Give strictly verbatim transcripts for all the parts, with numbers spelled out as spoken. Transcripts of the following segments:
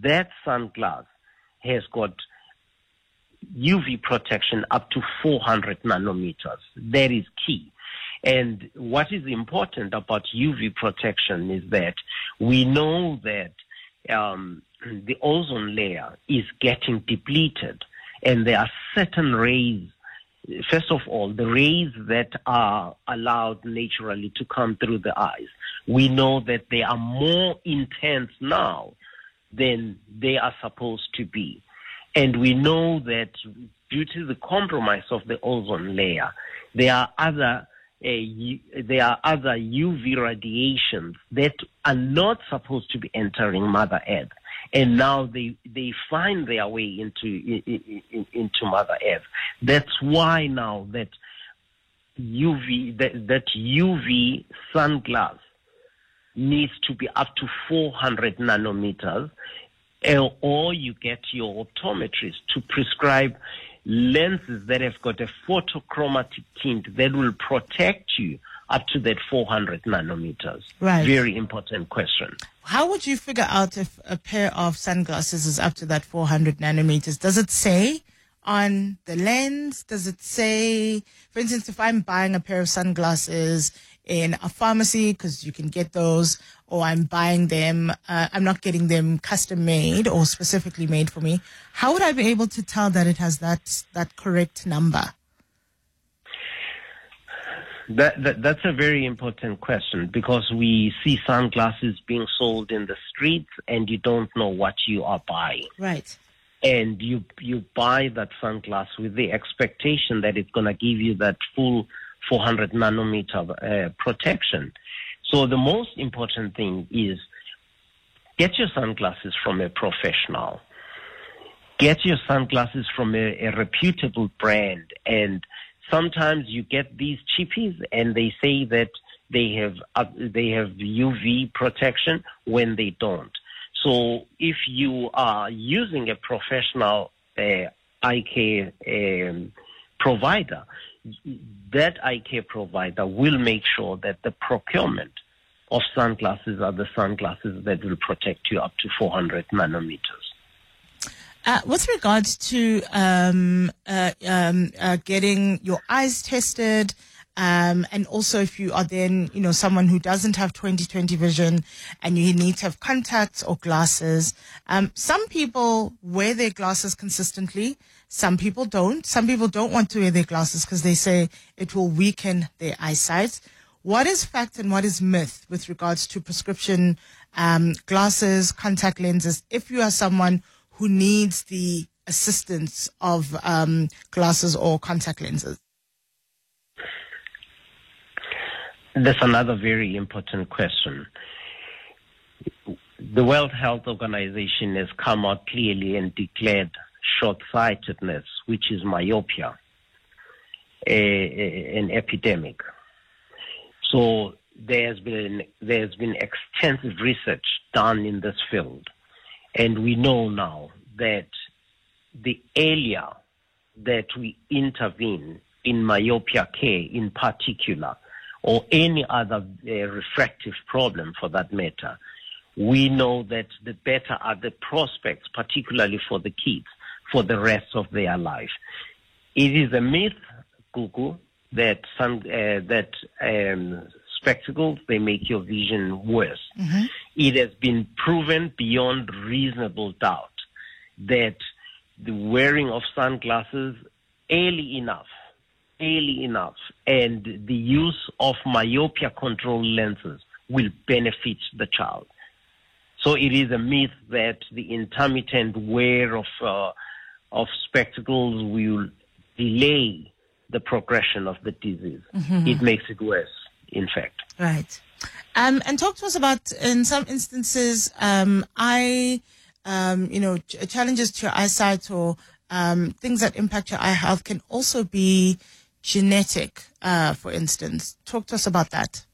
that sunglass has got U V protection up to four hundred nanometers. That is key. And what is important about U V protection is that we know that um, the ozone layer is getting depleted, and there are certain rays. First of all, the rays that are allowed naturally to come through the eyes, we know that they are more intense now than they are supposed to be. And we know that due to the compromise of the ozone layer, there are other uh, there are other U V radiations that are not supposed to be entering Mother Earth, and now they they find their way into in, in, into Mother Earth. That's why now that U V that, that U V sunglass needs to be up to four hundred nanometers. Or you get your optometrist to prescribe lenses that have got a photochromatic tint that will protect you up to that four hundred nanometers. Right. Very important question. How would you figure out if a pair of sunglasses is up to that four hundred nanometers? Does it say on the lens? Does it say, for instance, if I'm buying a pair of sunglasses in a pharmacy, because you can get those, or I'm buying them, uh, I'm not getting them custom made or specifically made for me, how would I be able to tell that it has that that correct number? That, that that's a very important question, because we see sunglasses being sold in the streets and you don't know what you are buying. Right. And you you buy that sunglass with the expectation that it's going to give you that full four hundred nanometer uh, protection. So the most important thing is get your sunglasses from a professional. Get your sunglasses from a, a reputable brand. And sometimes you get these cheapies and they say that they have uh, they have U V protection when they don't. So if you are using a professional uh, eye care um, provider, that eye care provider will make sure that the procurement of sunglasses are the sunglasses that will protect you up to four hundred nanometers. Uh, with regards to um, uh, um, uh, getting your eyes tested, um, and also if you are then, you know, someone who doesn't have twenty twenty vision and you need to have contacts or glasses, um, some people wear their glasses consistently. Some people don't. Some people don't want to wear their glasses because they say it will weaken their eyesight. What is fact and what is myth with regards to prescription um, glasses, contact lenses, if you are someone who needs the assistance of um, glasses or contact lenses? That's another very important question. The World Health Organization has come out clearly and declared short-sightedness, which is myopia, a, a, an epidemic. So there has been there has been extensive research done in this field, and we know now that the earlier that we intervene in myopia care in particular, or any other uh, refractive problem for that matter, we know that the better are the prospects, particularly for the kids, for the rest of their life. It is a myth, Gugu, that some uh, that um, spectacles, they make your vision worse. Mm-hmm. It has been proven beyond reasonable doubt that the wearing of sunglasses early enough, early enough, and the use of myopia control lenses will benefit the child. So it is a myth that the intermittent wear of uh, of spectacles will delay the progression of the disease. Mm-hmm. It makes it worse, in fact. Right. Um, and talk to us about, in some instances, um, eye, um, you know, ch- challenges to your eyesight or um, things that impact your eye health can also be genetic, uh, for instance. Talk to us about that.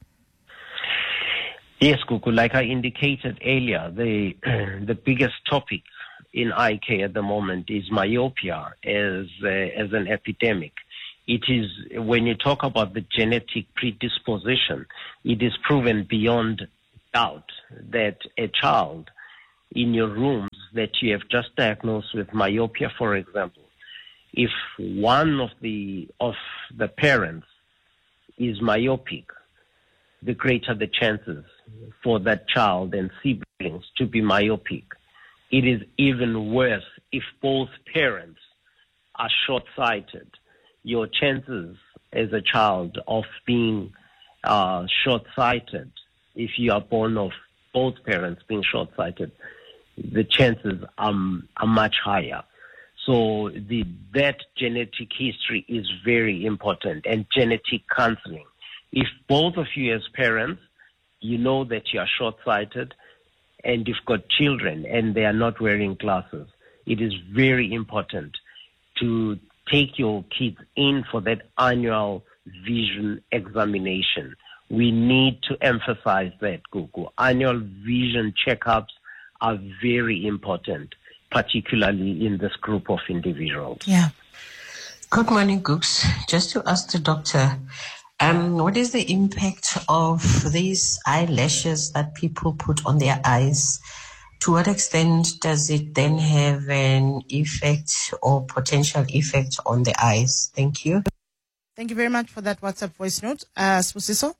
Yes, Kuku, like I indicated earlier, the the biggest topic in eye care at the moment is myopia as uh, as an epidemic. It is, when you talk about the genetic predisposition, it is proven beyond doubt that a child in your rooms that you have just diagnosed with myopia, for example, if one of the of the parents is myopic, the greater the chances for that child and siblings to be myopic. It is even worse if both parents are short-sighted. Your chances as a child of being uh, short-sighted, if you are born of both parents being short-sighted, the chances are, are much higher. So the, that genetic history is very important, and genetic counseling. If both of you as parents, you know that you are short-sighted and you've got children and they are not wearing glasses, it is very important to take your kids in for that annual vision examination. We need to emphasize that, Gugu. Annual vision checkups are very important, particularly in this group of individuals. Yeah. Good morning, Gooks. Just to ask the doctor, um, what is the impact of these eyelashes that people put on their eyes? To what extent does it then have an effect or potential effect on the eyes? Thank you. Thank you very much for that WhatsApp voice note. Uh, Spusiso?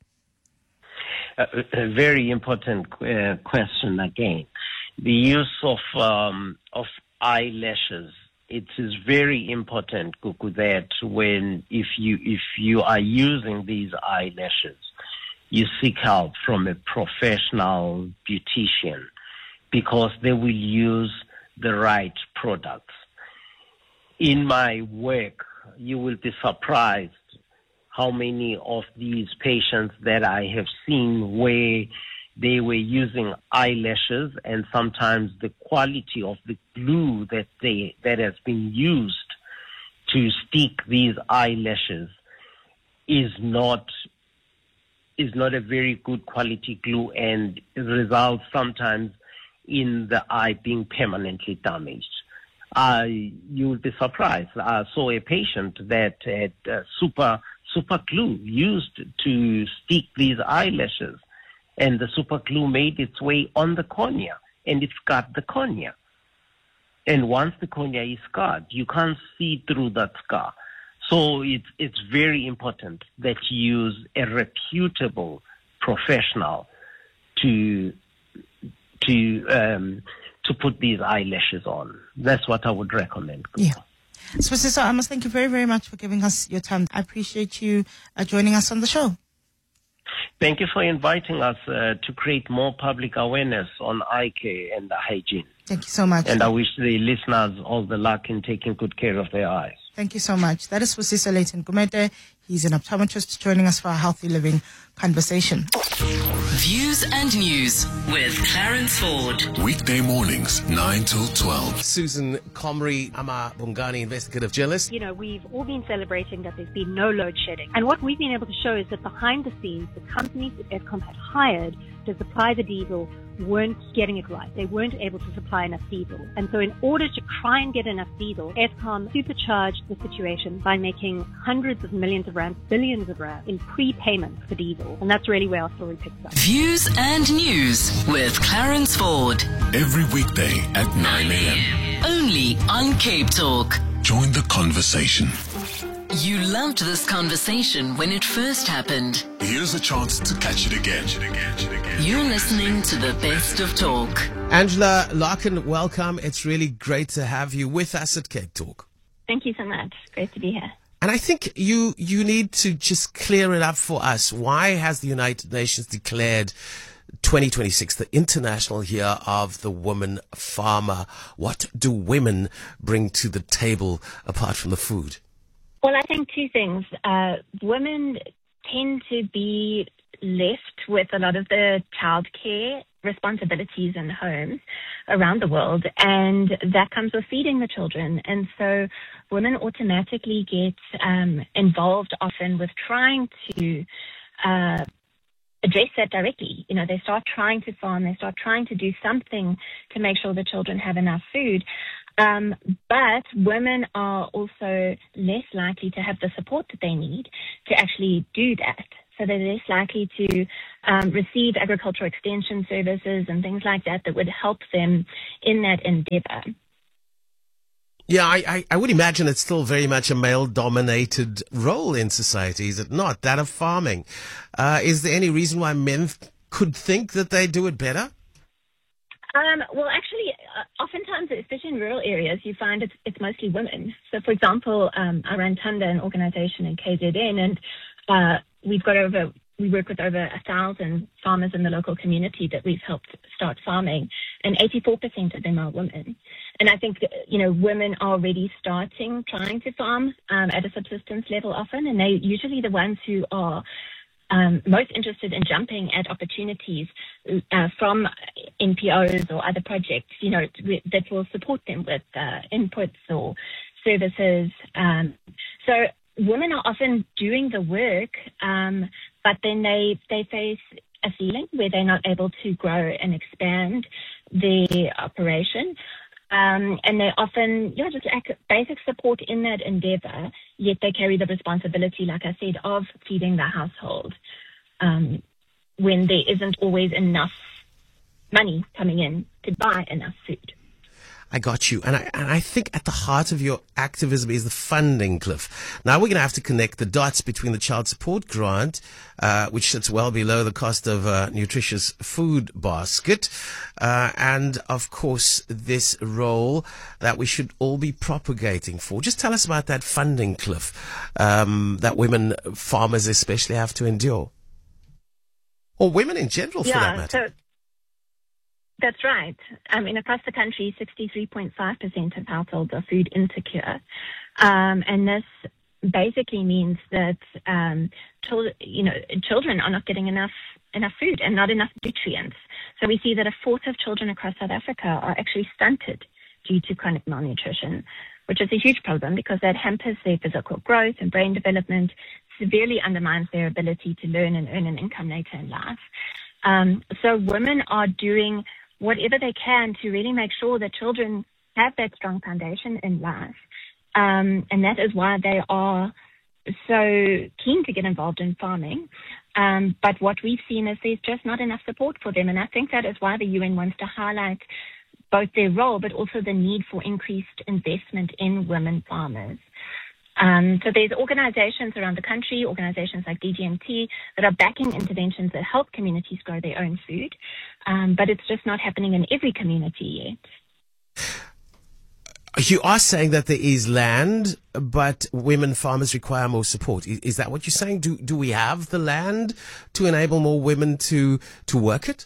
A, a very important uh, question again. The use of um, of eyelashes. It is very important, Kuku, that when if you if you are using these eyelashes, you seek help from a professional beautician, because they will use the right products. In my work, you will be surprised how many of these patients that I have seen where they were using eyelashes, and sometimes the quality of the glue that they that has been used to stick these eyelashes is not is not a very good quality glue, and it results sometimes in the eye being permanently damaged. Uh, you will be surprised. I saw a patient that had uh, super super glue used to stick these eyelashes, and the super glue made its way on the cornea, and it scarred the cornea. And once the cornea is scarred, you can't see through that scar. So it's it's very important that you use a reputable professional to to um, to put these eyelashes on. That's what I would recommend. Yeah. So, I must thank you very, very much for giving us your time. I appreciate you uh, joining us on the show. Thank you for inviting us uh, to create more public awareness on eye care and hygiene. Thank you so much. And I wish the listeners all the luck in taking good care of their eyes. Thank you so much. That is Spusiso Layton Gumede. He's an optometrist joining us for a healthy living conversation. Views and News with Clarence Ford. Weekday mornings, nine till twelve. Susan Comrie, Ama Bongani, investigative journalist. You know, we've all been celebrating that there's been no load shedding. And what we've been able to show is that behind the scenes, the companies that Eskom had hired to supply the diesel weren't getting it right. They weren't able to supply enough diesel. And so in order to try and get enough diesel, Eskom supercharged the situation by making hundreds of millions of rands, billions of rands in prepayment for diesel. And that's really where our story picks up. Views and News with Clarence Ford. Every weekday at nine a.m. Only on Cape Talk. Join the conversation. You loved this conversation when it first happened. Here's a chance to catch it again. You're listening to the best of talk. Angela Larkin, welcome. It's really great to have you with us at Cape Talk. Thank you so much. Great to be here. And I think you you need to just clear it up for us. Why has the United Nations declared twenty twenty-six the International Year of the Woman Farmer? What do women bring to the table apart from the food? Well, I think two things. Uh, women tend to be left with a lot of the childcare responsibilities in homes around the world, and that comes with feeding the children. And so women automatically get um, involved often with trying to uh, address that directly. You know, they start trying to farm, they start trying to do something to make sure the children have enough food. Um, but women are also less likely to have the support that they need to actually do that. So they're less likely to um, receive agricultural extension services and things like that that would help them in that endeavor. Yeah, I, I, I would imagine it's still very much a male-dominated role in society, is it not? That of farming. Uh, is there any reason why men th- could think that they do it better? Um, well, actually, uh, oftentimes, especially in rural areas, you find it's, it's mostly women. So, for example, um, I run Tanda, an organization in K Z N, and uh, we've got over, we work with over a thousand farmers in the local community that we've helped start farming, and eighty-four percent of them are women. And I think, you know, women are already starting, trying to farm um, at a subsistence level often, and they're usually the ones who are Um, most interested in jumping at opportunities uh, from N P Os or other projects, you know, that will support them with uh, inputs or services. Um, so women are often doing the work, um, but then they, they face a ceiling where they're not able to grow and expand their operation. Um, and they often, you know, just lack basic support in that endeavor, yet they carry the responsibility, like I said, of feeding the household um, when there isn't always enough money coming in to buy enough food. I got you. And I, and I think at the heart of your activism is the funding, Cliff. Now we're going to have to connect the dots between the child support grant, uh, which sits well below the cost of a nutritious food basket, uh, and of course this role that we should all be propagating for. Just tell us about that funding, Cliff, um, that women farmers especially have to endure. Or women in general, for yeah, that matter. So- That's right. I mean, across the country, sixty-three point five percent of households are food insecure. Um, and this basically means that, um, chil- you know, children are not getting enough enough food and not enough nutrients. So we see that a fourth of children across South Africa are actually stunted due to chronic malnutrition, which is a huge problem because that hampers their physical growth and brain development, severely undermines their ability to learn and earn an income later in life. Um, so women are doing whatever they can to really make sure that children have that strong foundation in life. Um, and that is why they are so keen to get involved in farming. Um, but what we've seen is there's just not enough support for them. And I think that is why the U N wants to highlight both their role, but also the need for increased investment in women farmers. Um, so there's organizations around the country, organizations like D G M T, that are backing interventions that help communities grow their own food. Um, but it's just not happening in every community yet. You are saying that there is land, but women farmers require more support. Is, is that what you're saying? Do do we have the land to enable more women to, to work it?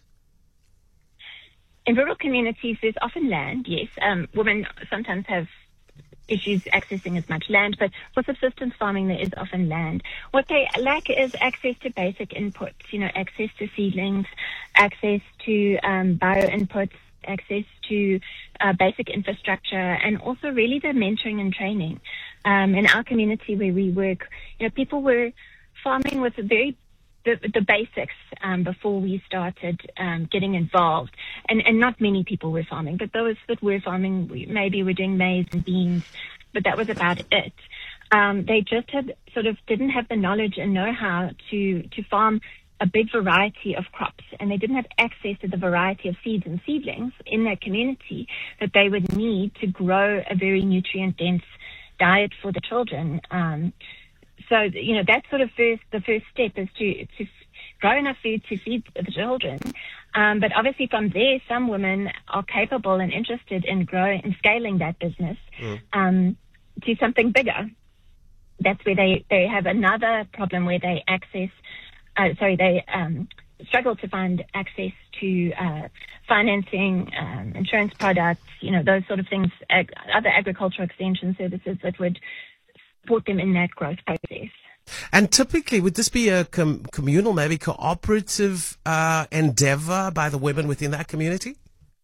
In rural communities, there's often land, yes. Um, women sometimes have issues accessing as much land, but for subsistence farming, there is often land. What they lack is access to basic inputs, you know, access to seedlings, access to um, bio inputs, access to uh, basic infrastructure, and also really the mentoring and training. Um, in our community where we work, you know, people were farming with a very The, the basics um, before we started um, getting involved. And, and not many people were farming, but those that were farming we maybe were doing maize and beans, but that was about it. Um, they just had sort of didn't have the knowledge and know-how to, to farm a big variety of crops, and they didn't have access to the variety of seeds and seedlings in that community that they would need to grow a very nutrient-dense diet for the children. Um, So, you know, that's sort of first, the first step is to, to grow enough food to feed the children. Um, but obviously from there, some women are capable and interested in growing and scaling that business mm. um, to something bigger. That's where they, they have another problem where they access, uh, sorry, they um, struggle to find access to uh, financing, um, insurance products, you know, those sort of things, ag- other agricultural extension services that would support them in that growth process. And typically, would this be a com- communal, maybe cooperative uh, endeavor by the women within that community?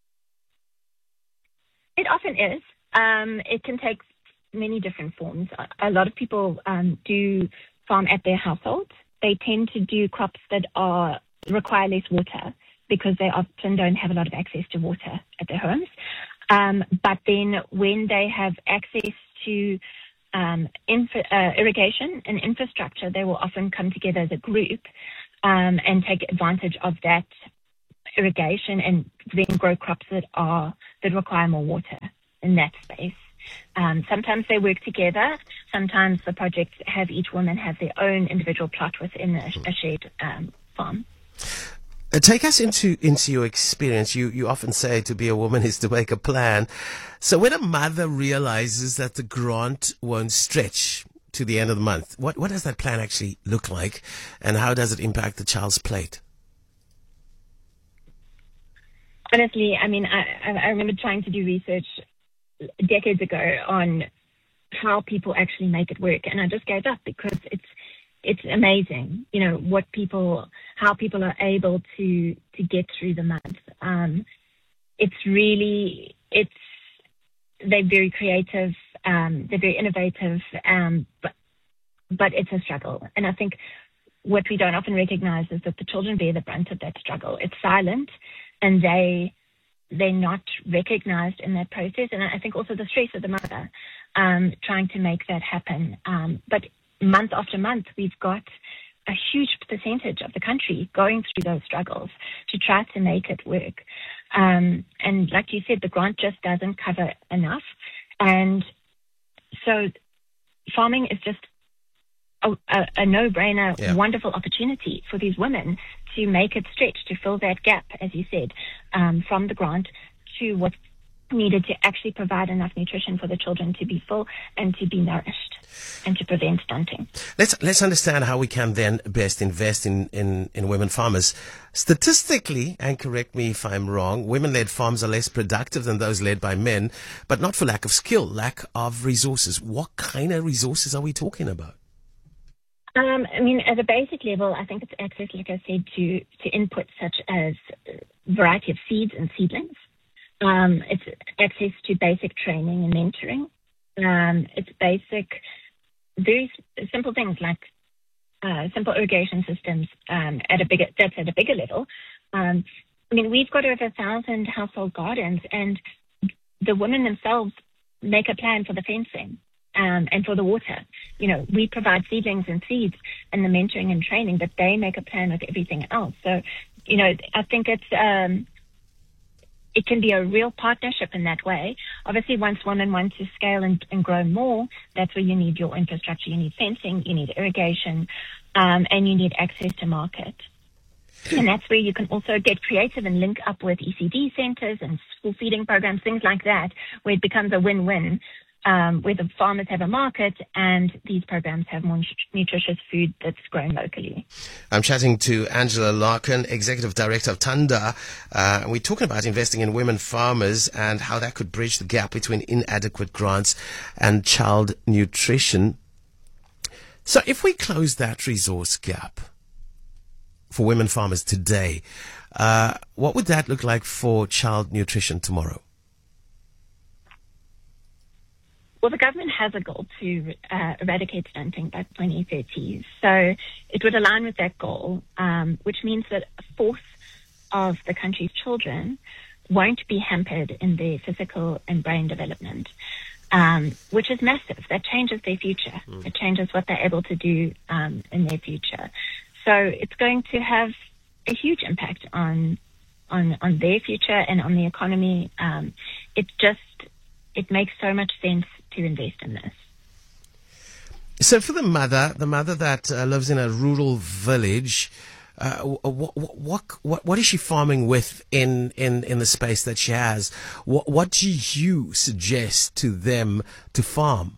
It often is. Um, it can take many different forms. A, a lot of people um, do farm at their household. They tend to do crops that are require less water because they often don't have a lot of access to water at their homes. Um, but then when they have access to um, infra- uh, irrigation and infrastructure, they will often come together as a group um, and take advantage of that irrigation and then grow crops that are that require more water in that space. Um, sometimes they work together. Sometimes the projects have each woman have their own individual plot within a, a shared um, farm. Uh, take us into into your experience. You you often say to be a woman is to make a plan. So when a mother realizes that the grant won't stretch to the end of the month, what what does that plan actually look like, and how does it impact the child's plate? Honestly, I mean, I, I remember trying to do research decades ago on how people actually make it work, and I just gave up because it's it's amazing, you know, what people, how people are able to to get through the month. Um, it's really, it's they're very creative, um, they're very innovative, um, but but it's a struggle, and I think what we don't often recognize is that the children bear the brunt of that struggle. It's silent, and they they're not recognized in that process. And I think also the stress of the mother um, trying to make that happen. Um, but month after month, we've got a huge percentage of the country going through those struggles to try to make it work. Um, and like you said, the grant just doesn't cover enough. And so farming is just a, a, a no-brainer, yeah. wonderful opportunity for these women to make it stretch, to fill that gap, as you said, um, from the grant to what's needed to actually provide enough nutrition for the children to be full and to be nourished and to prevent stunting. Let's let's understand how we can then best invest in, in, in women farmers. Statistically, and correct me if I'm wrong, women-led farms are less productive than those led by men, but not for lack of skill, lack of resources. What kind of resources are we talking about? Um, I mean, at a basic level, I think it's access, like I said, to, to inputs such as a variety of seeds and seedlings. Um, it's access to basic training and mentoring. Um, it's basic, very simple things like uh, simple irrigation systems um, at a bigger, that's at a bigger level. Um, I mean, we've got over a thousand household gardens, and the women themselves make a plan for the fencing. Um, and for the water, you know, we provide seedlings and seeds and the mentoring and training, but they make a plan with everything else. So, you know, I think it's um, it can be a real partnership in that way. Obviously, once women want to scale and, and grow more, that's where you need your infrastructure. You need fencing, you need irrigation, um, and you need access to market. And that's where you can also get creative and link up with E C D centers and school feeding programs, things like that, where it becomes a win-win. Um, where the farmers have a market and these programs have more nutritious food that's grown locally. I'm chatting to Angela Larkin, Executive Director of Tanda. Uh, we're talking about investing in women farmers and how that could bridge the gap between inadequate grants and child nutrition. So if we close that resource gap for women farmers today, uh, what would that look like for child nutrition tomorrow? Well, the government has a goal to uh, eradicate stunting by twenty thirty. So it would align with that goal, um, which means that a fourth of the country's children won't be hampered in their physical and brain development, um, which is massive. That changes their future. Mm. It changes what they're able to do um, in their future. So it's going to have a huge impact on on, on their future and on the economy. Um, it just it makes so much sense to invest in this. So for the mother, the mother that uh, lives in a rural village, uh, what, what what what is she farming with in, in, in the space that she has? What what do you suggest to them to farm?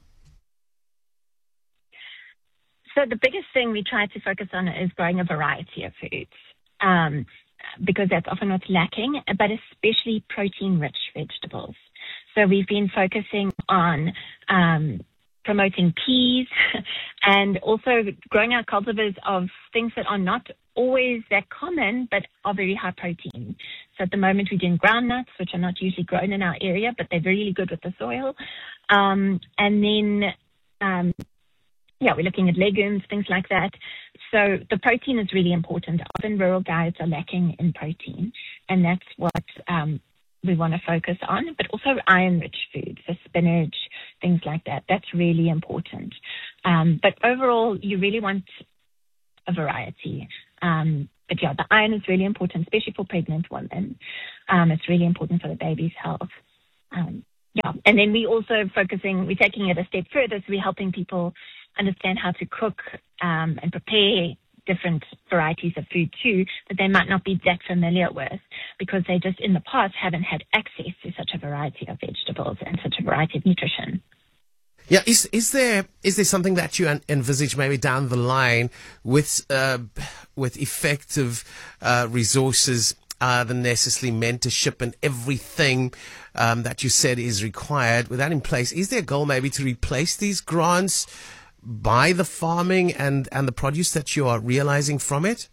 So the biggest thing we try to focus on is growing a variety of foods, um, because that's often what's lacking, but especially protein-rich vegetables. So we've been focusing on um, promoting peas and also growing our cultivars of things that are not always that common, but are very high protein. So at the moment we're doing groundnuts, which are not usually grown in our area, but they're really good with the soil. Um, and then, um, yeah, we're looking at legumes, things like that. So the protein is really important. Often rural diets are lacking in protein, and that's what um, we want to focus on, but also iron-rich foods, so spinach, things like that. That's really important. Um, but overall, you really want a variety. Um, but yeah, the iron is really important, especially for pregnant women. Um, it's really important for the baby's health. Um, yeah, and then we also focusing, we're taking it a step further, so we're helping people understand how to cook um, and prepare different varieties of food too that they might not be that familiar with, because they just in the past haven't had access to such a variety of vegetables and such a variety of nutrition. Yeah, is is there is there something that you envisage maybe down the line with uh, with effective uh, resources, uh, the necessary mentorship and everything um, that you said is required? With that in place, is there a goal maybe to replace these grants by the farming and, and the produce that you are realizing from it?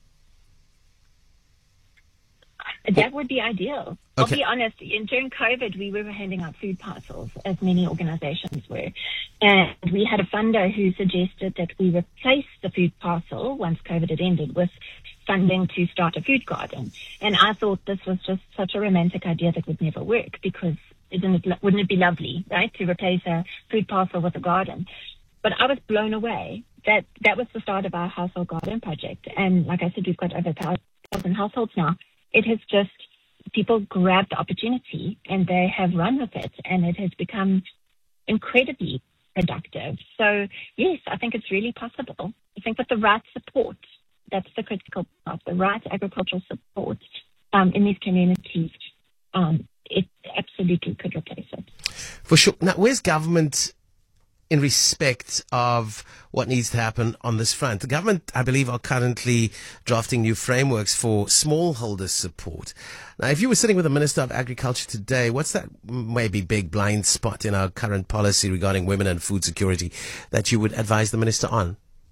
That would be ideal. Okay. I'll be honest, in, during COVID, we were handing out food parcels, as many organizations were. And we had a funder who suggested that we replace the food parcel, once COVID had ended, with funding to start a food garden. And I thought this was just such a romantic idea that would never work, because isn't it, wouldn't it be lovely, right, to replace a food parcel with a garden? But I was blown away that that was the start of our household garden project. And like I said, we've got over one thousand households now. It has just, people grabbed the opportunity and they have run with it, and it has become incredibly productive. So yes, I think it's really possible. I think with the right support, that's the critical part, the right agricultural support um, in these communities, um, it absolutely could replace it. For sure. Now, where's government in respect of what needs to happen on this front? The government, I believe, are currently drafting new frameworks for smallholder support. Now, if you were sitting with the Minister of Agriculture today, what's that maybe big blind spot in our current policy regarding women and food security that you would advise the Minister on?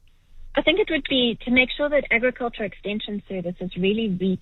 I think it would be to make sure that agriculture extension services really reach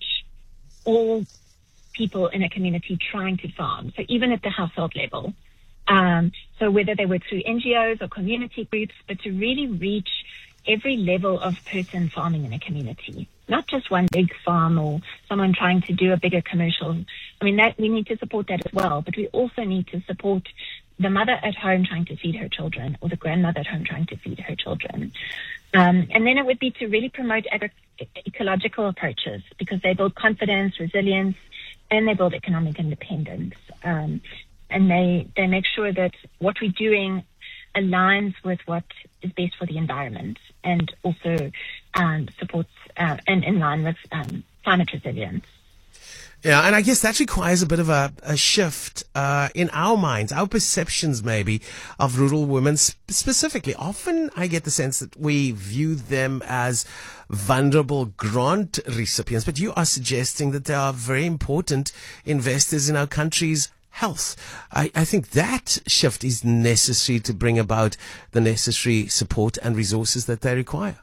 all people in a community trying to farm, so even at the household level. Um, so whether they work through N G Os or community groups, but to really reach every level of person farming in a community, not just one big farm or someone trying to do a bigger commercial. I mean, that we need to support that as well, but we also need to support the mother at home trying to feed her children, or the grandmother at home trying to feed her children. Um, and then it would be to really promote agri- ecological approaches, because they build confidence, resilience, and they build economic independence. Um, And they, they make sure that what we're doing aligns with what is best for the environment, and also um, supports uh, and in line with um, climate resilience. Yeah, and I guess that requires a bit of a, a shift uh, in our minds, our perceptions maybe of rural women sp- specifically. Often I get the sense that we view them as vulnerable grant recipients, but you are suggesting that they are very important investors in our country's health. I, I think that shift is necessary to bring about the necessary support and resources that they require.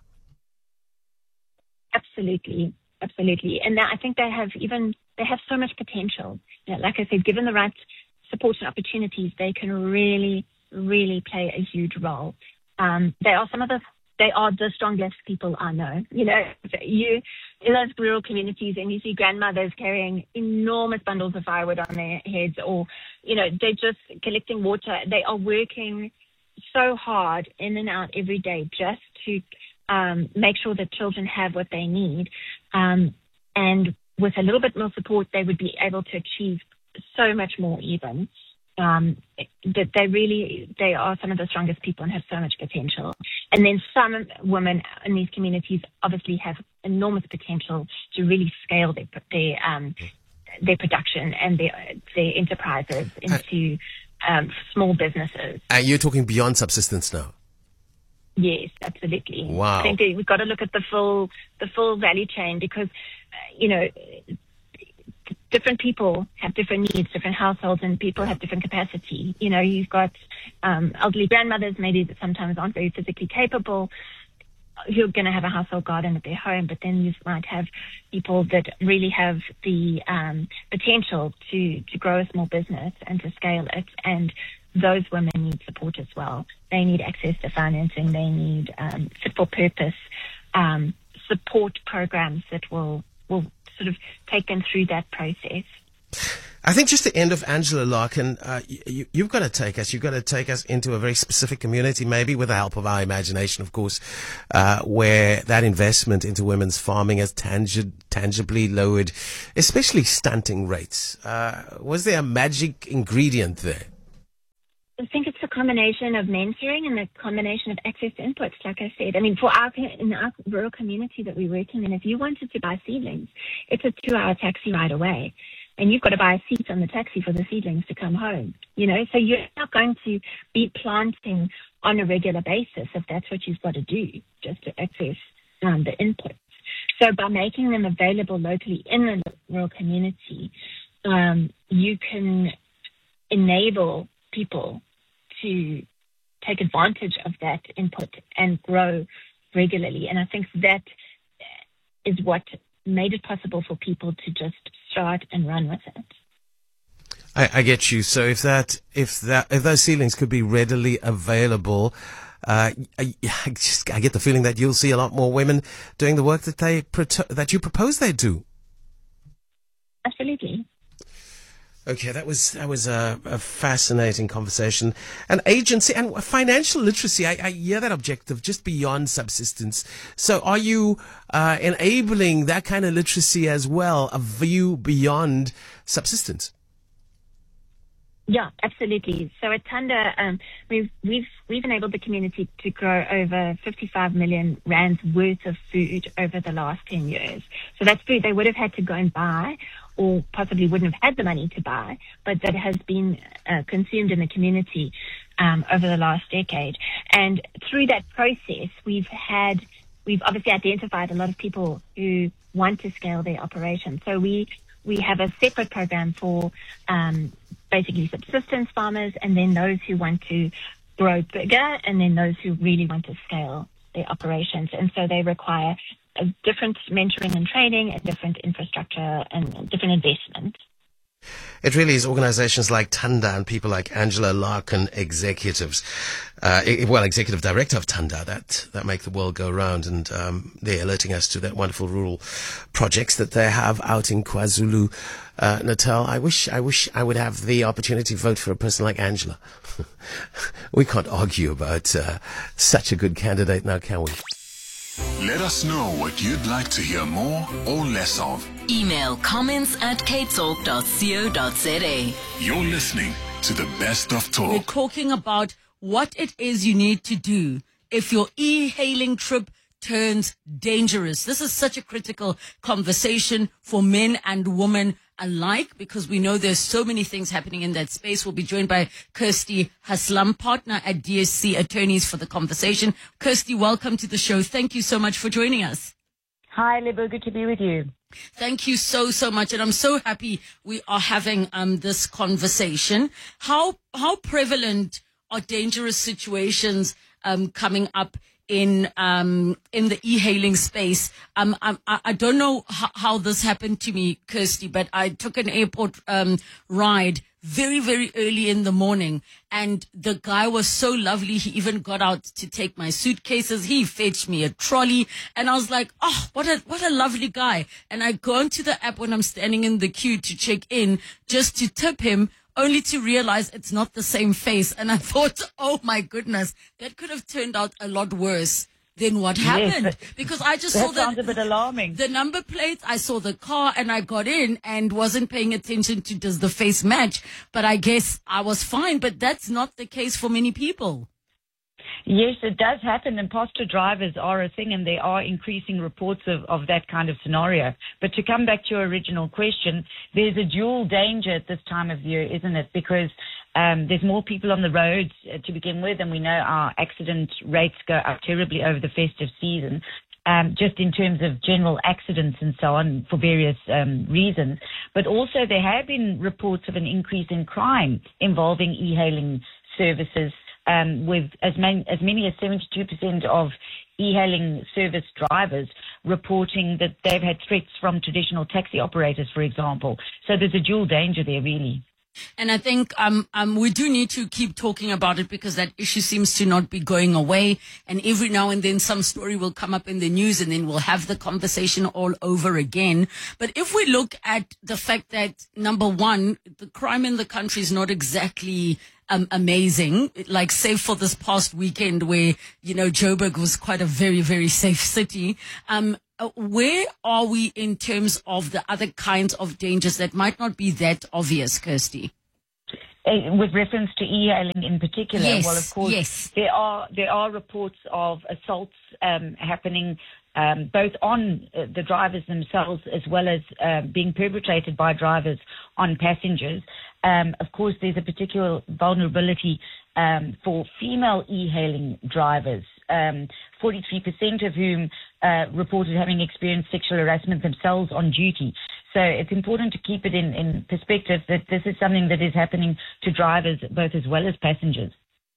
Absolutely, absolutely. And I think they have even, they have so much potential. You know, like I said, given the right support and opportunities, they can really, really play a huge role. Um, they are some of the They are the strongest people I know. You know, you in those rural communities, and you see grandmothers carrying enormous bundles of firewood on their heads, or, you know, they're just collecting water. They are working so hard in and out every day just to um, make sure that children have what they need. Um, and with a little bit more support, they would be able to achieve so much more even. Um, that they really, they are some of the strongest people and have so much potential. And then some women in these communities obviously have enormous potential to really scale their their um, their production and their their enterprises into um, small businesses. And you're talking beyond subsistence now. Yes, absolutely. Wow. I think that we've got to look at the full the full value chain, because uh, you know, different people have different needs, different households, and people have different capacity. You know, you've got um, elderly grandmothers maybe that sometimes aren't very physically capable, who are going to have a household garden at their home, but then you might have people that really have the um, potential to, to grow a small business and to scale it, and those women need support as well. They need access to financing. They need um, fit for purpose um, support programs that will will sort of take them through that process. I think just the end of Angela Larkin, uh, you, you've got to take us, you've got to take us into a very specific community, maybe with the help of our imagination, of course, uh, where that investment into women's farming has tangi- tangibly lowered, especially stunting rates. Uh, was there a magic ingredient there? I think it's a combination of mentoring and a combination of access to inputs, like I said. I mean, for our, in our rural community that we're working in, if you wanted to buy seedlings, it's a two-hour taxi ride away. And you've got to buy a seat on the taxi for the seedlings to come home, you know. So you're not going to be planting on a regular basis if that's what you've got to do, just to access um, the inputs. So by making them available locally in the rural community, um, you can enable people to take advantage of that input and grow regularly. And I think that is what made it possible for people to just start and run with it. I, I get you. So if that, if that, if those seedlings could be readily available, uh, I, I just, I get the feeling that you'll see a lot more women doing the work that they, that you propose they do. Absolutely. Okay, that was that was a, a fascinating conversation. And agency and financial literacy, I, I hear that objective just beyond subsistence. So are you uh, enabling that kind of literacy as well, a view beyond subsistence? Yeah, absolutely. So at Tanda, um, we've we've we've enabled the community to grow over fifty-five million rands worth of food over the last ten years. So that's food they would have had to go and buy, or possibly wouldn't have had the money to buy, but that has been uh, consumed in the community um, over the last decade. And through that process, we've had, we've obviously identified a lot of people who want to scale their operation. So we we have a separate program for um, basically subsistence farmers, and then those who want to grow bigger, and then those who really want to scale their operations. And so they require a different mentoring and training, and different infrastructure and different investment. It really is organizations like Tanda and people like Angela Larkin, executives, uh, well, executive director of Tanda, that, that make the world go round. And um, they're alerting us to that wonderful rural projects that they have out in KwaZulu uh, Natal. I wish, I wish I would have the opportunity to vote for a person like Angela. We can't argue about uh, such a good candidate now, can we? Let us know what you'd like to hear more or less of. Email comments at k talk dot co dot za. You're listening to the best of We're talk. talking about what it is you need to do if your e-hailing trip turns dangerous. This is such a critical conversation for men and women alike, because we know there's so many things happening in that space. We'll be joined by Kirsty Haslam, partner at D S C Attorneys, for the conversation. Kirsty, welcome to the show. Thank you so much for joining us. Hi, Lebo. Good to be with you. Thank you so, so much. And I'm so happy we are having um this conversation. How how prevalent are dangerous situations um coming up in um in the e-hailing space? Um, I, I don't know how, how this happened to me, Kirsty, but I took an airport um ride very, very early in the morning, and the guy was so lovely. He even got out to take my suitcases. He fetched me a trolley, and I was like, oh, what a what a lovely guy. And I go into the app when I'm standing in the queue to check in, just to tip him, only to realize it's not the same face. And I thought, oh my goodness, that could have turned out a lot worse than what happened. Yes, because I just that saw that sounds a bit alarming. The number plates, I saw the car, and I got in and wasn't paying attention to does the face match. But I guess I was fine. But that's not the case for many people. Yes, it does happen. Imposter drivers are a thing, and there are increasing reports of, of that kind of scenario. But to come back to your original question, there's a dual danger at this time of year, isn't it? Because um, there's more people on the roads uh, to begin with, and we know our accident rates go up terribly over the festive season. Um, just in terms of general accidents and so on, for various um, reasons. But also there have been reports of an increase in crime involving e-hailing services, um, with as many, as many as seventy-two percent of e-hailing service drivers reporting that they've had threats from traditional taxi operators, for example. So there's a dual danger there, really. And I think um, um, we do need to keep talking about it because that issue seems to not be going away. And every now and then some story will come up in the news and then we'll have the conversation all over again. But if we look at the fact that, number one, the crime in the country is not exactly um, amazing, like save for this past weekend where, you know, Joburg was quite a very, very safe city. Um, where are we in terms of the other kinds of dangers that might not be that obvious, Kirsty? Uh, with reference to e-hailing in particular, yes, well, of course, yes. there are there are reports of assaults um, happening um, both on uh, the drivers themselves as well as uh, being perpetrated by drivers on passengers. Um, of course, there's a particular vulnerability um, for female e-hailing drivers, um, forty-three percent of whom uh, reported having experienced sexual harassment themselves on duty. So it's important to keep it in, in perspective that this is something that is happening to drivers both as well as passengers.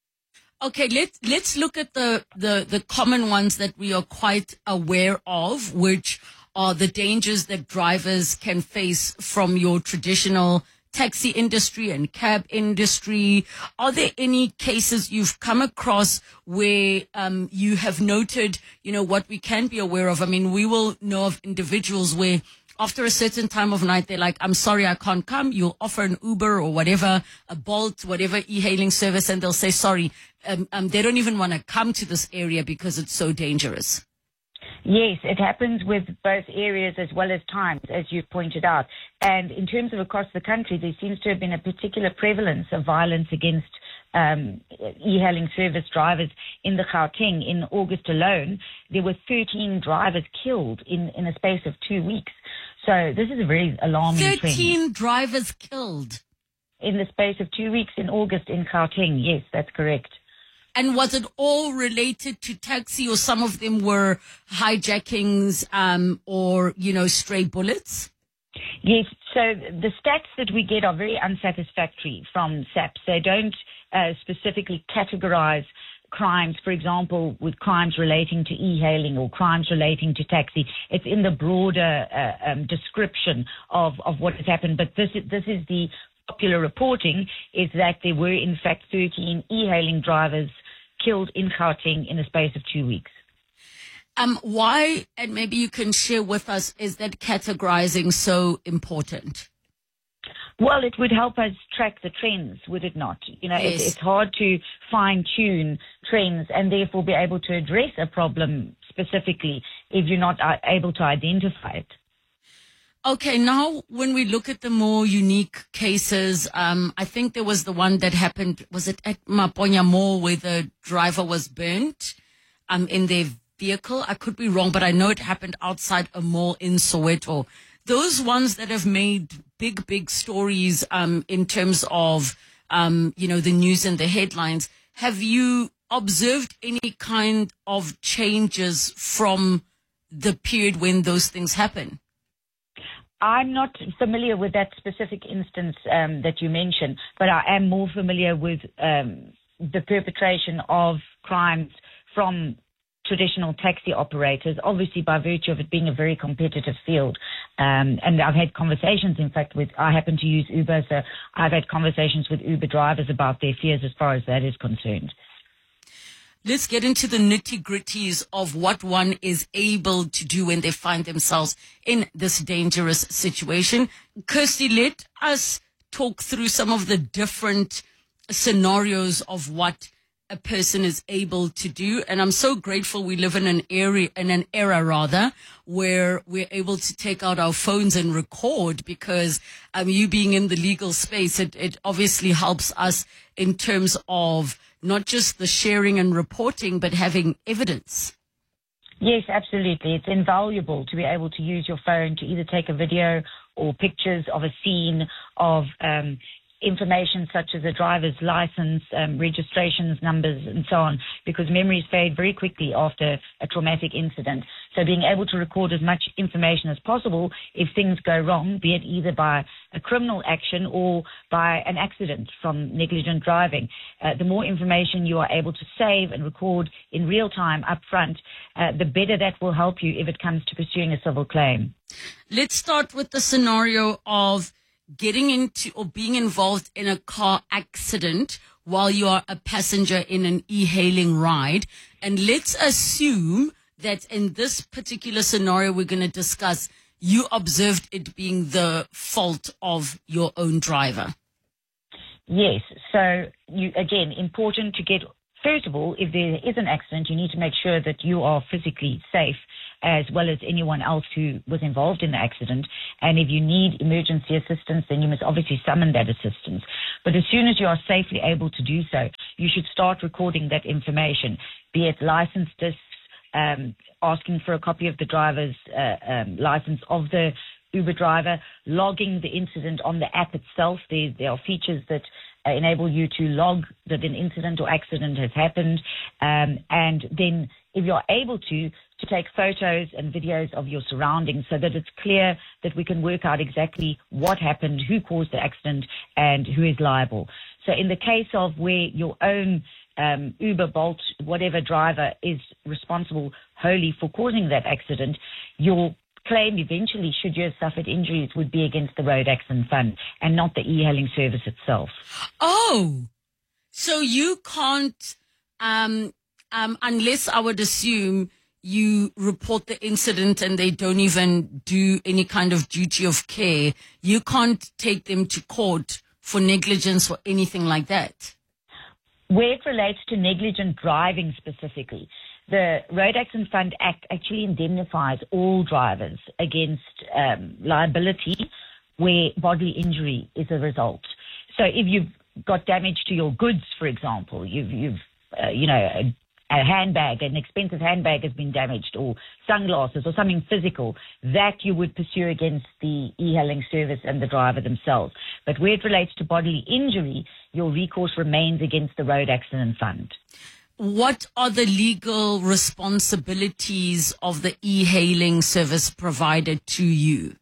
Okay, let's let's look at the, the, the common ones that we are quite aware of, which are the dangers that drivers can face from your traditional taxi industry and cab industry. Are there any cases you've come across where um, you have noted, you know, what we can be aware of? I mean, we will know of individuals where after a certain time of night, they're like, I'm sorry, I can't come. You'll offer an Uber or whatever, a Bolt, whatever e-hailing service, and they'll say, sorry, um, um, they don't even want to come to this area because it's so dangerous. Yes, it happens with both areas as well as times, as you've pointed out. And in terms of across the country, there seems to have been a particular prevalence of violence against um, e-hailing service drivers in the Gauteng. In August alone, there were thirteen drivers killed in, in a space of two weeks. So this is a very alarming trend. thirteen drivers killed? In the space of two weeks in August in Gauteng, yes, that's correct. And was it all related to taxi, or some of them were hijackings um, or, you know, stray bullets? Yes, so the stats that we get are very unsatisfactory from S A P S. They don't uh, specifically categorize crimes, for example, with crimes relating to e-hailing or crimes relating to taxi. It's in the broader uh, um, description of, of what has happened. But this is, this is the popular reporting, is that there were, in fact, thirteen e-hailing drivers killed in Gauteng in the space of two weeks. Um, why, and maybe you can share with us, is that categorizing so important? Well, it would help us track the trends, would it not? You know, Yes. it's, it's hard to fine-tune trends and therefore be able to address a problem specifically if you're not uh, able to identify it. Okay, now when we look at the more unique cases, um, I think there was the one that happened, was it at Maponya Mall, where the driver was burnt um, in their vehicle? I could be wrong, but I know it happened outside a mall in Soweto. Those ones that have made big, big stories um, in terms of, um, you know, the news and the headlines. Have you observed any kind of changes from the period when those things happen? I'm not familiar with that specific instance um, that you mentioned, but I am more familiar with um, the perpetration of crimes from traditional taxi operators, obviously by virtue of it being a very competitive field. Um, and I've had conversations, in fact, with, I happen to use Uber, so I've had conversations with Uber drivers about their fears as far as that is concerned. Let's get into the nitty-gritties of what one is able to do when they find themselves in this dangerous situation. Kirsty, let us talk through some of the different scenarios of what a person is able to do. And I'm so grateful we live in an area, in an era rather, where we're able to take out our phones and record, because um, you being in the legal space, it, it obviously helps us in terms of not just the sharing and reporting, but having evidence. Yes, absolutely. It's invaluable to be able to use your phone to either take a video or pictures of a scene, of um, information such as a driver's license, um, registrations numbers, and so on, because memories fade very quickly after a traumatic incident. So being able to record as much information as possible if things go wrong, be it either by a criminal action or by an accident from negligent driving, uh, the more information you are able to save and record in real time up front, uh, the better that will help you if it comes to pursuing a civil claim. Let's start with the scenario of getting into or being involved in a car accident while you are a passenger in an e-hailing ride. And let's assume that in this particular scenario we're going to discuss, you observed it being the fault of your own driver. Yes. So, you again, important to get, first of all, if there is an accident, you need to make sure that you are physically safe as well as anyone else who was involved in the accident. And if you need emergency assistance, then you must obviously summon that assistance. But as soon as you are safely able to do so, you should start recording that information, be it license discs, um, asking for a copy of the driver's uh, um, license of the Uber driver, logging the incident on the app itself. There, there are features that uh, enable you to log that an incident or accident has happened. Um, and then if you're able to, to take photos and videos of your surroundings so that it's clear that we can work out exactly what happened, who caused the accident, and who is liable. So in the case of where your own um, Uber, Bolt, whatever driver is responsible wholly for causing that accident, your claim eventually, should you have suffered injuries, would be against the Road Accident Fund and not the e-hailing service itself. Oh, so you can't, um, um, unless I would assume you report the incident and they don't even do any kind of duty of care, you can't take them to court for negligence or anything like that. Where it relates to negligent driving specifically, the Road Accident Fund Act actually indemnifies all drivers against um, liability where bodily injury is a result. So if you've got damage to your goods, for example, you've, you've uh, you know, a, a handbag, an expensive handbag has been damaged, or sunglasses or something physical, that you would pursue against the e-hailing service and the driver themselves. But where it relates to bodily injury, your recourse remains against the Road Accident Fund. What are the legal responsibilities of the e-hailing service provider to you?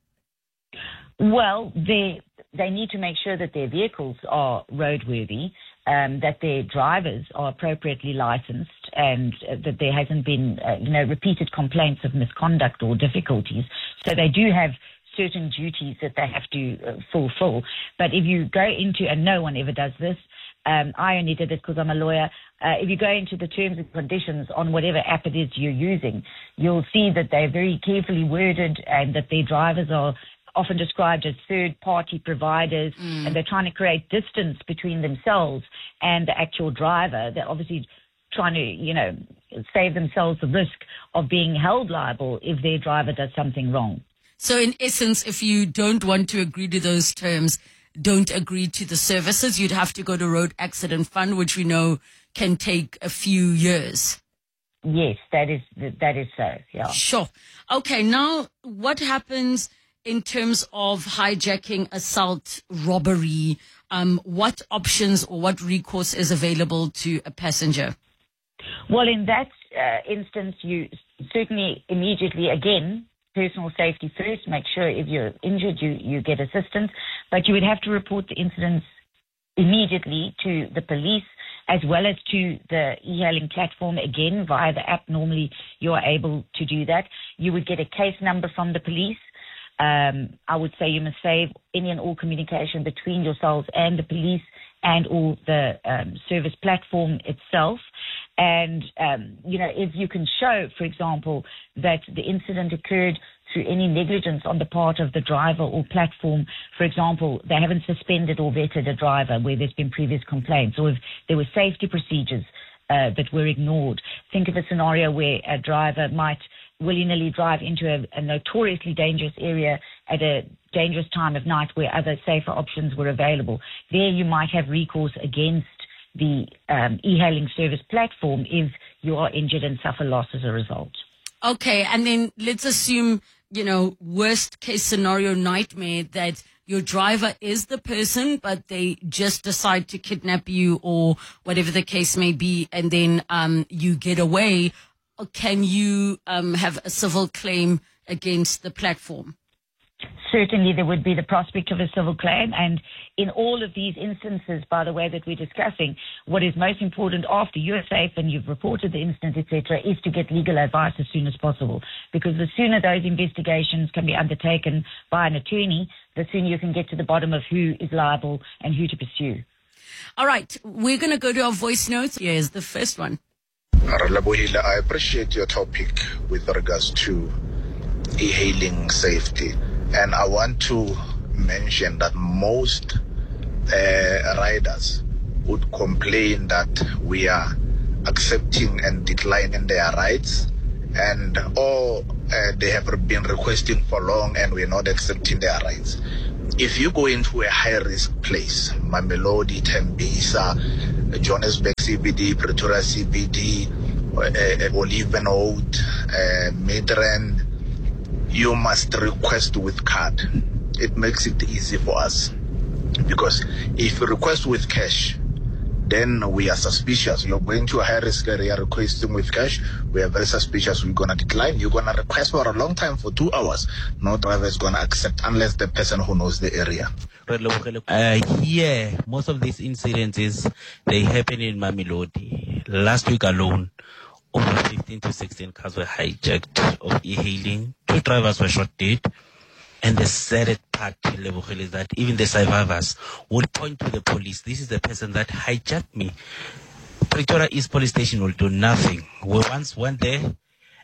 Well, they they need to make sure that their vehicles are roadworthy, um, that their drivers are appropriately licensed, and uh, that there hasn't been uh, you know repeated complaints of misconduct or difficulties. So they do have certain duties that they have to uh, fulfill. But if you go into, and no one ever does this, um, I only did it because I'm a lawyer. Uh, if you go into the terms and conditions on whatever app it is you're using, you'll see that they're very carefully worded and that their drivers are often described as third-party providers, mm. and they're trying to create distance between themselves and the actual driver. They're obviously trying to, you know, save themselves the risk of being held liable if their driver does something wrong. So in essence, if you don't want to agree to those terms, don't agree to the services, you'd have to go to Road Accident Fund, which we know can take a few years. Yes, that is that is so, yeah. Sure. Okay, now what happens in terms of hijacking, assault, robbery? Um, what options or what recourse is available to a passenger? Well, in that uh, instance, you certainly immediately, again, personal safety first, make sure if you're injured, you, you get assistance, but you would have to report the incidents immediately to the police as well as to the e-hailing platform, again, via the app. Normally, you are able to do that. You would get a case number from the police. Um, I would say you must save any and all communication between yourselves and the police and or the um, service platform itself. And, um, you know, if you can show, for example, that the incident occurred through any negligence on the part of the driver or platform, for example, they haven't suspended or vetted a driver where there's been previous complaints, or if there were safety procedures uh, that were ignored. Think of a scenario where a driver might willy-nilly drive into a, a notoriously dangerous area at a dangerous time of night where other safer options were available. There you might have recourse against the um, e-hailing service platform if you are injured and suffer loss as a result. Okay, and then let's assume, you know, worst case scenario nightmare that your driver is the person, but they just decide to kidnap you or whatever the case may be, and then um, you get away. Can you um, have a civil claim against the platform? certainly there would be the prospect of a civil claim. And in all of these instances, by the way, that we're discussing, what is most important after you're safe and you've reported the incident, et cetera, is to get legal advice as soon as possible. Because the sooner those investigations can be undertaken by an attorney, the sooner you can get to the bottom of who is liable and who to pursue. All right, we're going to go to our voice notes. Here's the first one. I appreciate your topic with regards to e-hailing safety. And I want to mention that most uh, riders would complain that we are accepting and declining their rights, and or uh, they have been requesting for long and we're not accepting their rights. If you go into a high-risk place, Mamelodi, Tembisa, Johannesburg C B D, Pretoria C B D, uh, Olivenwood, uh, Midrand, you must request with card. It makes it easy for us. Because if you request with cash, then we are suspicious. You're going to a high-risk area requesting with cash, we are very suspicious. We're going to decline. You're going to request for a long time, for two hours. No driver is going to accept unless the person who knows the area. Uh, here, most of these incidences, they happen in Mamelodi. Last week alone, over fifteen to sixteen cars were hijacked of e-hailing. Two drivers were shot dead. And the saddest part, Lebohile, is that even the survivors will point to the police. This is the person that hijacked me. Pretoria East Police Station will do nothing. We once went there,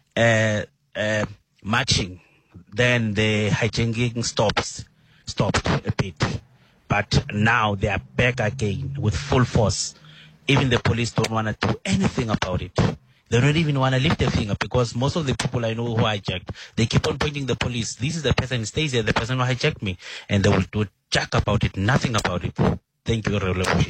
uh, uh, marching. Then the hijacking stops, stopped a bit. But now they are back again with full force. Even the police don't want to do anything about it. They don't even want to lift a finger, because most of the people I know who hijacked, they keep on pointing the police. This is the person who stays here, the person who hijacked me. And they will do jack about it, nothing about it. Thank you,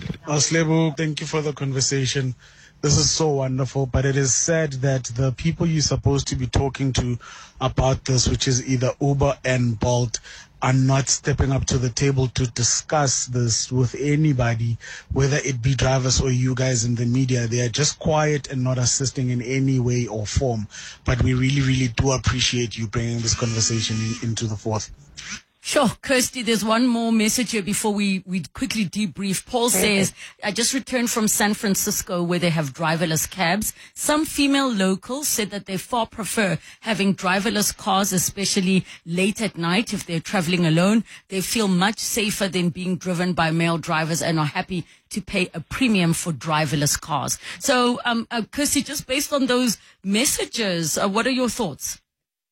Aslebo, thank you for the conversation. This is so wonderful, but it is sad that the people you're supposed to be talking to about this, which is either Uber and Bolt, are not stepping up to the table to discuss this with anybody, whether it be drivers or you guys in the media. They are just quiet and not assisting in any way or form. But we really, really do appreciate you bringing this conversation in, into the forth. Sure, Kirsty, there's one more message here before we, we quickly debrief. Paul says, I just returned from San Francisco where they have driverless cabs. Some female locals said that they far prefer having driverless cars, especially late at night if they're traveling alone. They feel much safer than being driven by male drivers and are happy to pay a premium for driverless cars. So, um, uh, Kirsty, just based on those messages, uh, what are your thoughts?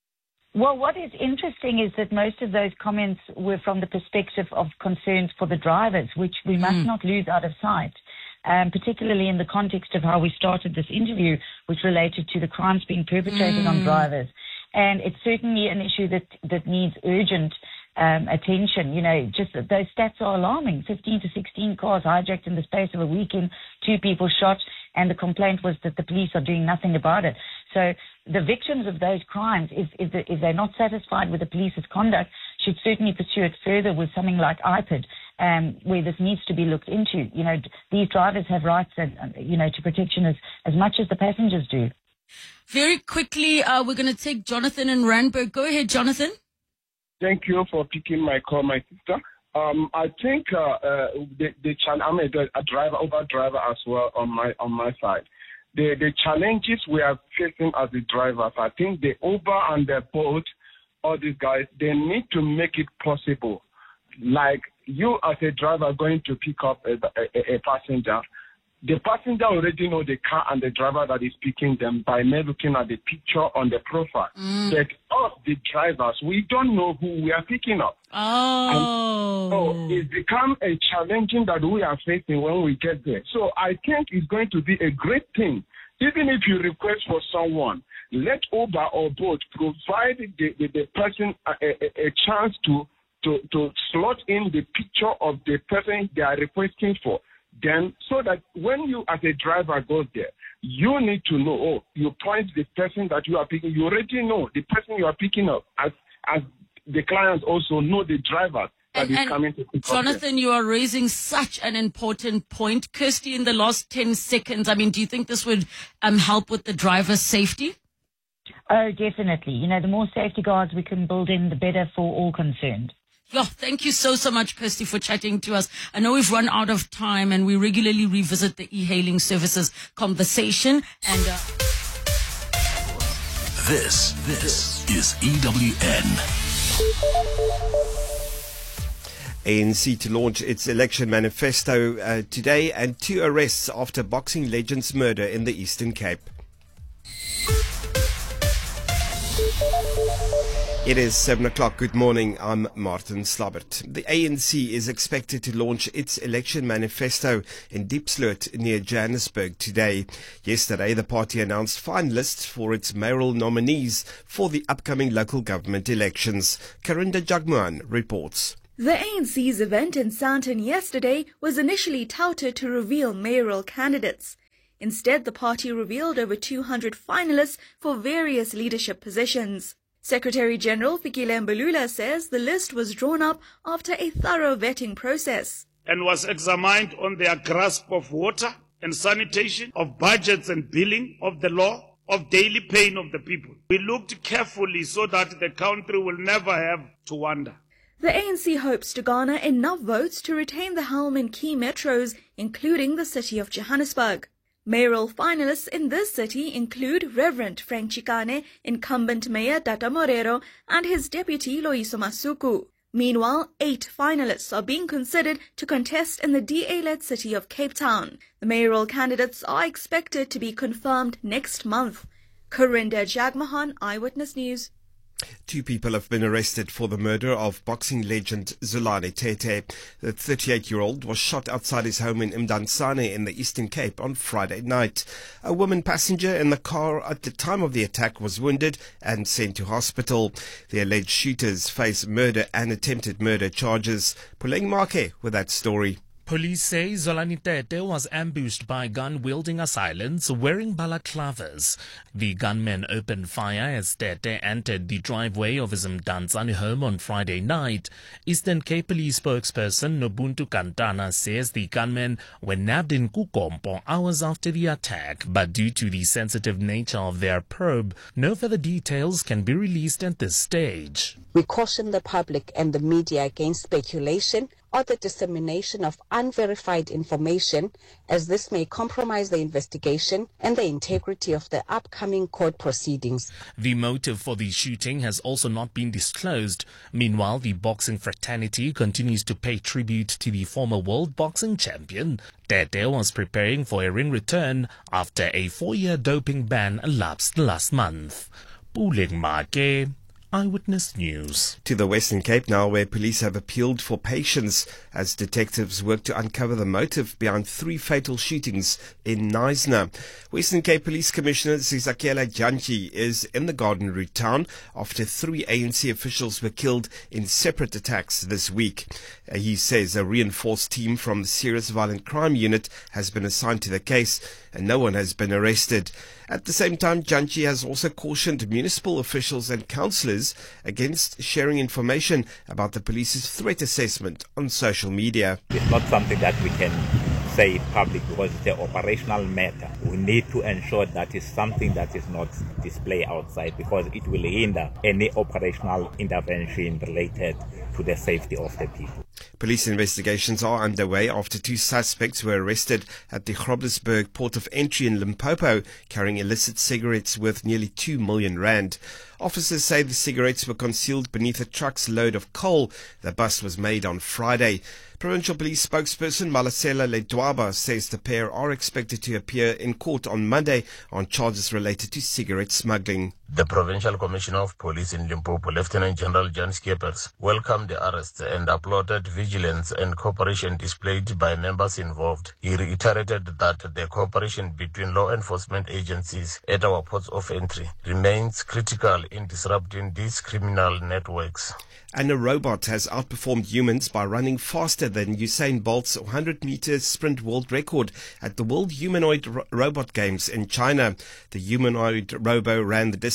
Well, what is interesting is that most of those comments were from the perspective of concerns for the drivers, which we must mm. not lose out of sight, um, particularly in the context of how we started this interview, which related to the crimes being perpetrated mm. on drivers. And it's certainly an issue that, that needs urgent um, attention. You know, just those stats are alarming. fifteen to sixteen cars hijacked in the space of a weekend, two people shot, and the complaint was that the police are doing nothing about it. So the victims of those crimes, if, if, the, if they're not satisfied with the police's conduct, should certainly pursue it further with something like I P I D, um, where this needs to be looked into. You know, these drivers have rights, and, you know, to protection as, as much as the passengers do. Very quickly, uh, we're going to take Jonathan in Randburg. Go ahead, Jonathan. Thank you for picking my call, my sister. Um, I think uh, uh, the, the ch- I'm a, a driver, Uber driver as well on my on my side. The the challenges we are facing as the drivers, I think the Uber and the Bolt, all these guys, they need to make it possible. Like you as a driver going to pick up a, a, a passenger, the passenger already know the car and the driver that is picking them by me looking at the picture on the profile. Mm. But us, the drivers, we don't know who we are picking up. Oh. And so it becomes a challenging that we are facing when we get there. So I think it's going to be a great thing. Even if you request for someone, let Uber or Bolt provide the, the, the person a, a, a chance to, to, to slot in the picture of the person they are requesting for. Then, so that when you as a driver goes there, you need to know, oh, you point the person that you are picking, you already know the person you are picking up, as as the clients also know the driver that and, is and coming to pick Jonathan, up there. You are raising such an important point. Kirsty, in the last ten seconds, I mean, do you think this would um, help with the driver's safety? Oh, definitely. You know, the more safety guards we can build in, the better for all concerned. Yeah, thank you so, so much, Kirsty, for chatting to us. I know we've run out of time and we regularly revisit the e-hailing services conversation. And uh... This, this is E W N. A N C to launch its election manifesto uh, today, and two arrests after boxing legend's murder in the Eastern Cape. It is seven o'clock. Good morning. I'm Martin Slabbert. The A N C is expected to launch its election manifesto in Diepsloot near Johannesburg today. Yesterday, the party announced finalists for its mayoral nominees for the upcoming local government elections. Karinda Jagmohan reports. The A N C's event in Sandton yesterday was initially touted to reveal mayoral candidates. Instead, the party revealed over two hundred finalists for various leadership positions. Secretary-General Fikile Mbalula says the list was drawn up after a thorough vetting process and was examined on their grasp of water and sanitation, of budgets and billing, of the law, of daily pain of the people. We looked carefully so that the country will never have to wonder. The A N C hopes to garner enough votes to retain the helm in key metros, including the city of Johannesburg. Mayoral finalists in this city include Reverend Frank Chikane, incumbent Mayor Tata Morero, and his deputy Loyiso Masuku. Meanwhile, eight finalists are being considered to contest in the D A-led city of Cape Town. The mayoral candidates are expected to be confirmed next month. Karinda Jagmohan, Eyewitness News. Two people have been arrested for the murder of boxing legend Zolani Tete. The thirty-eight-year-old was shot outside his home in Mdantsane in the Eastern Cape on Friday night. A woman passenger in the car at the time of the attack was wounded and sent to hospital. The alleged shooters face murder and attempted murder charges. Puleng Make with that story. Police say Zolani Tete was ambushed by gun-wielding assailants wearing balaclavas. The gunmen opened fire as Tete entered the driveway of his Mdantsane home on Friday night. Eastern Cape Police spokesperson Nobuntu Kantana says the gunmen were nabbed in Kukompo hours after the attack, but due to the sensitive nature of their probe, no further details can be released at this stage. We caution the public and the media against speculation or the dissemination of unverified information, as this may compromise the investigation and the integrity of the upcoming court proceedings. The motive for the shooting has also not been disclosed. Meanwhile, the boxing fraternity continues to pay tribute to the former world boxing champion. Tete was preparing for a ring return after a four-year doping ban elapsed last month. Puleng Make, Eyewitness News. To the Western Cape now, where police have appealed for patience as detectives work to uncover the motive behind three fatal shootings in Knysna. Western Cape Police Commissioner Sizakela Jantyi is in the Garden Route town after three A N C officials were killed in separate attacks this week. Uh, he says a reinforced team from the Serious Violent Crime Unit has been assigned to the case and no one has been arrested. At the same time, Jantyi has also cautioned municipal officials and councillors against sharing information about the police's threat assessment on social media. It's not something that we can say in public because it's an operational matter. We need to ensure that it's something that is not displayed outside because it will hinder any operational intervention related to the safety of the people. Police investigations are underway after two suspects were arrested at the Groblersburg port of entry in Limpopo carrying illicit cigarettes worth nearly two million rand. Officers say the cigarettes were concealed beneath a truck's load of coal. The bust was made on Friday. Provincial Police spokesperson Malasela Ledwaba says the pair are expected to appear in court on Monday on charges related to cigarette smuggling. The Provincial Commissioner of Police in Limpopo, Lieutenant General Jan Skeepers, welcomed the arrest and applauded vigilance and cooperation displayed by members involved. He reiterated that the cooperation between law enforcement agencies at our ports of entry remains critical in disrupting these criminal networks. And a robot has outperformed humans by running faster than Usain Bolt's one hundred meter sprint world record at the World Humanoid Ro- Robot Games in China. The humanoid robo ran the distance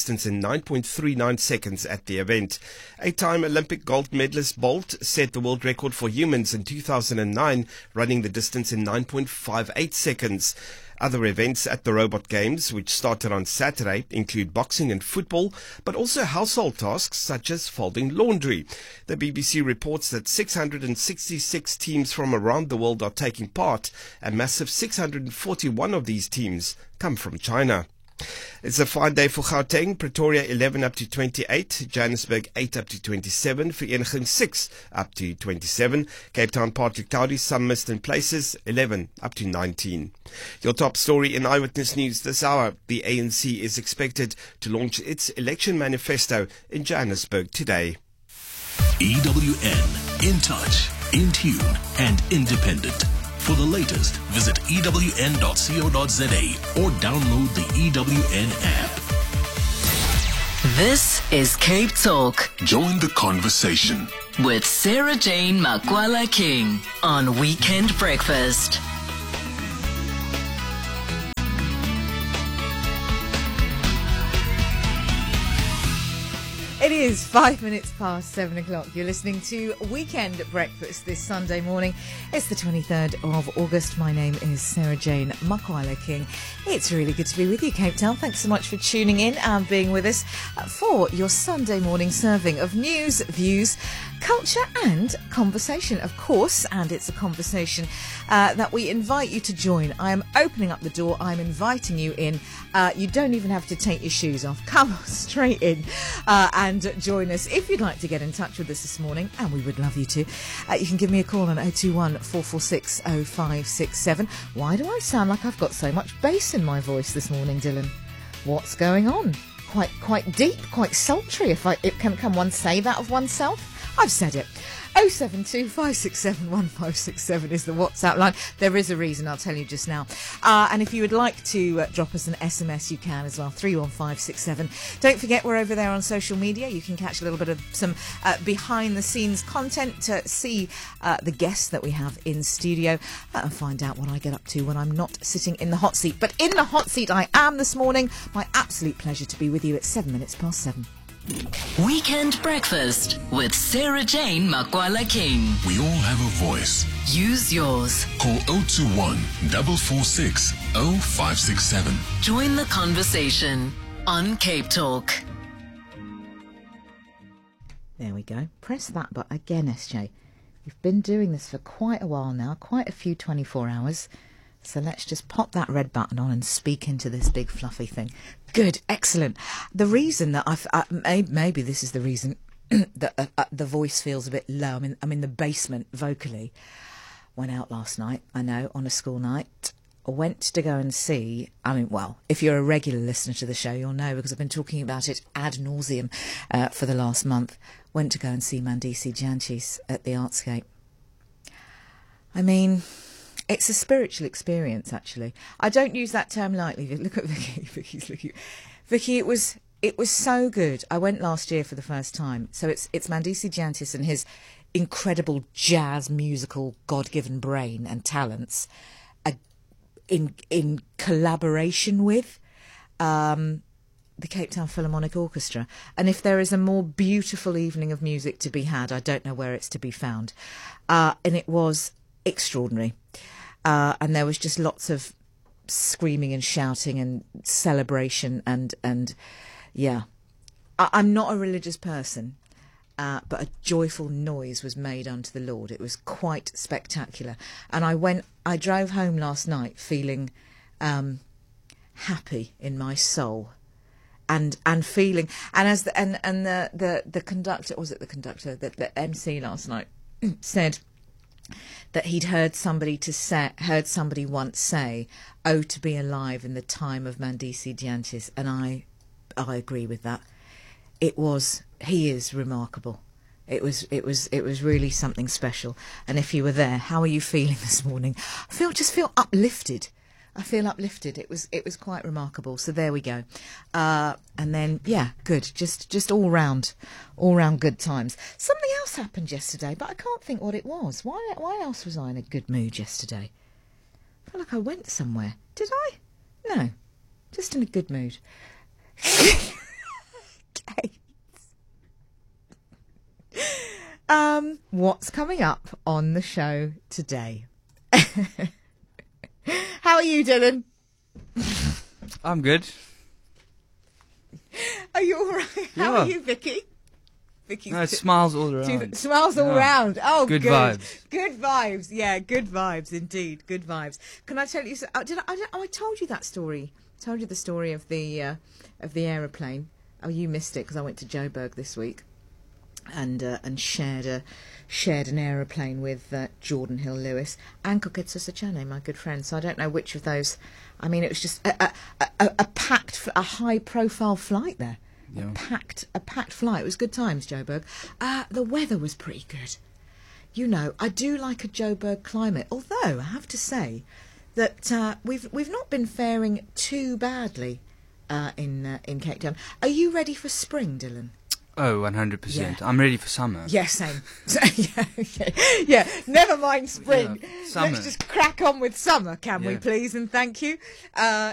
distance in nine point three nine seconds at the event. Eight-time Olympic gold medalist Bolt set the world record for humans in two thousand nine, running the distance in nine point five eight seconds. Other events at the Robot Games, which started on Saturday, include boxing and football, but also household tasks such as folding laundry. The B B C reports that six hundred sixty-six teams from around the world are taking part. A massive six hundred forty-one of these teams come from China. It's a fine day for Gauteng. Pretoria eleven up to twenty-eight, Johannesburg eight up to twenty-seven, Vereeniging six up to twenty-seven, Cape Town partly cloudy, some mist in places, eleven up to nineteen. Your top story in Eyewitness News this hour: the A N C is expected to launch its election manifesto in Johannesburg today. E W N, in touch, in tune and independent. For the latest, visit E W N dot co dot za or download the E W N app. This is Cape Talk. Join the conversation with Sarah Jane Makwala King on Weekend Breakfast. It is five minutes past seven o'clock. You're listening to Weekend Breakfast this Sunday morning. It's the twenty-third of August. My name is Sarah Jane Makwala King. It's really good to be with you, Cape Town. Thanks so much for tuning in and being with us for your Sunday morning serving of news, views, culture and conversation, of course. And it's a conversation uh, that we invite you to join. I am opening up the door. I'm inviting you in. Uh, you don't even have to take your shoes off. Come straight in uh, and join us. If you'd like to get in touch with us this morning, and we would love you to, uh, you can give me a call on oh two one, four four six, oh five six seven. Why do I sound like I've got so much bass in my voice this morning, Dylan? What's going on? Quite quite deep, quite sultry. If I it, can, can one say that of oneself? I've said it. oh seven two, five six seven, one five six seven is the WhatsApp line. There is a reason, I'll tell you just now. Uh, and if you would like to uh, drop us an S M S, you can as well, three one five six seven. Don't forget, we're over there on social media. You can catch a little bit of some uh, behind-the-scenes content to see uh, the guests that we have in studio uh, and find out what I get up to when I'm not sitting in the hot seat. But in the hot seat I am this morning. My absolute pleasure to be with you at seven minutes past seven. Weekend Breakfast with Sarah Jane Makwala King. We all have a voice. Use yours. Call oh two one, four four six, oh five six seven. Join the conversation on Cape Talk. There we go. Press that button again, S J. You've been doing this for quite a while now, quite a few twenty-four hours. So let's just pop that red button on and speak into this big fluffy thing. Good, excellent. The reason that I've, uh, may, maybe this is the reason that uh, uh, the voice feels a bit low. I'm in, I'm in the basement vocally. Went out last night, I know, on a school night. Went to go and see, I mean, well, if you're a regular listener to the show, you'll know because I've been talking about it ad nauseum uh, for the last month. Went to go and see Mandisi Jantjies at the Artscape. I mean, it's a spiritual experience, actually. I don't use that term lightly. Look at Vicky. Vicky's looking. Vicky, it was it was so good. I went last year for the first time. So it's it's Mandisi Jantjies and his incredible jazz musical God-given brain and talents, uh, in in collaboration with um, the Cape Town Philharmonic Orchestra. And if there is a more beautiful evening of music to be had, I don't know where it's to be found. Uh, and it was extraordinary. Uh, and there was just lots of screaming and shouting and celebration and, and yeah. I, I'm not a religious person, uh, but a joyful noise was made unto the Lord. It was quite spectacular. And I went, I drove home last night feeling um, happy in my soul. And and feeling, and as the, and, and the, the, the conductor, was it the conductor, the, the M C last night said that he'd heard somebody to say, heard somebody once say, "Oh, to be alive in the time of Mandisi Jantjies," and I, I agree with that. It was, he is remarkable. It was, it was, it was really something special. And if you were there, how are you feeling this morning? I feel, just feel uplifted. I feel uplifted. It was, it was quite remarkable. So there we go. Uh, and then, yeah, good. Just, just all round, all round good times. Something else happened yesterday, but I can't think what it was. Why, why else was I in a good mood yesterday? I feel like I went somewhere. Did I? No, just in a good mood. States. Um, what's coming up on the show today? How are you, Dylan? I'm good. Are you all right? How Yeah. are you, Vicky? Vicky's No, it t- smiles all t- around. smiles all Yeah. round. Oh, Good good vibes. Good vibes. Yeah, good vibes indeed. Good vibes. Can I tell you? so- uh, Did I? I, don't- oh, I told you that story. I told you the story of the uh, of the aeroplane. Oh, you missed it because I went to Joburg this week, and uh, and shared a shared an aeroplane with uh, Jordan Hill Lewis and Koketso Sachane, my good friend. So I don't know which of those. I mean, it was just a, a, a, a packed, a high profile flight there. Yeah. A packed, a packed flight. It was good times, Joburg. Uh, the weather was pretty good. You know, I do like a Joburg climate. Although I have to say that uh, we've we've not been faring too badly uh, in uh, in Cape Town. Are you ready for spring, Dylan? Oh, one hundred percent. Yeah. I'm ready for summer. Yeah, same. yeah, okay. yeah, never mind spring. Yeah, summer. Let's just crack on with summer, can we, Yeah. please? And thank you. Uh,